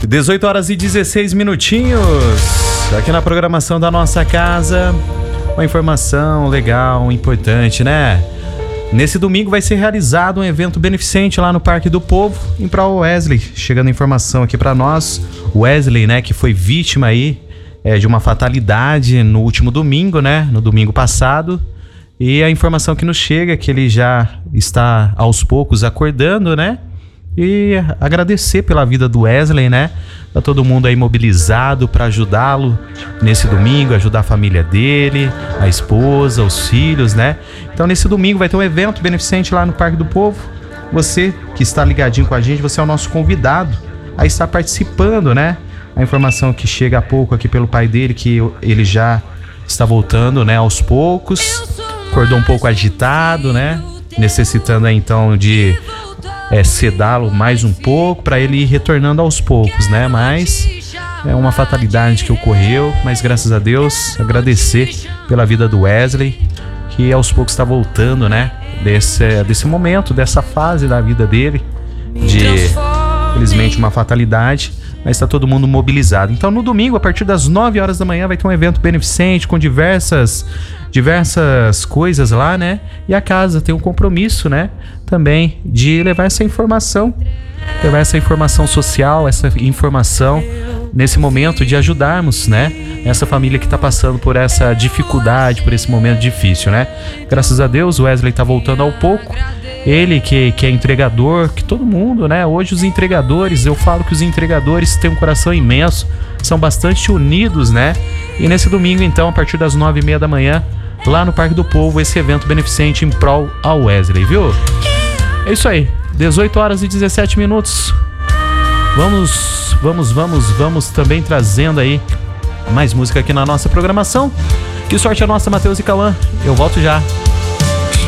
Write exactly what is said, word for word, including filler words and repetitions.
dezoito horas e dezesseis minutinhos. Aqui na programação da nossa casa, uma informação legal, importante, né? Nesse domingo vai ser realizado um evento beneficente lá no Parque do Povo, em prol Wesley. Chegando informação aqui pra nós, Wesley, né, que foi vítima aí é, de uma fatalidade no último domingo, né, no domingo passado. E a informação que nos chega é que ele já está aos poucos acordando, né? E agradecer pela vida do Wesley, né? Tá todo mundo aí mobilizado para ajudá-lo nesse domingo, ajudar a família dele, a esposa, os filhos, né? Então nesse domingo vai ter um evento beneficente lá no Parque do Povo. Você que está ligadinho com a gente, você é o nosso convidado a estar participando, né? A informação que chega há pouco aqui pelo pai dele, que ele já está voltando, né? Aos poucos, acordou um pouco agitado, né? Necessitando aí, então de É, sedá-lo mais um pouco para ele ir retornando aos poucos, né? Mas é uma fatalidade que ocorreu, mas graças a Deus, agradecer pela vida do Wesley, que aos poucos está voltando, né? Desse, desse momento, dessa fase da vida dele, de, infelizmente, uma fatalidade, mas está todo mundo mobilizado. Então, no domingo, a partir das nove horas da manhã, vai ter um evento beneficente com diversas, diversas coisas lá, né? E a casa tem um compromisso, né? Também de levar essa informação, levar essa informação social, essa informação nesse momento de ajudarmos, né? Essa família que está passando por essa dificuldade, por esse momento difícil, né? Graças a Deus, o Wesley está voltando ao pouco. Ele que, que é entregador, que todo mundo, né? Hoje os entregadores, eu falo que os entregadores têm um coração imenso, são bastante unidos, né? E nesse domingo, então, a partir das nove e meia da manhã, lá no Parque do Povo, esse evento beneficente em prol ao Wesley, viu? É isso aí, dezoito horas e dezessete minutos. Vamos, vamos, vamos, vamos também trazendo aí mais música aqui na nossa programação. Que sorte a nossa, Matheus e Cauã. Eu volto já.